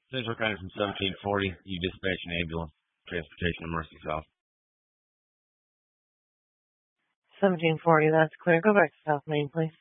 Central County from 1740. You dispatch an ambulance. Transportation to Mercy South. 1740, that's clear. Go back to South Main, please.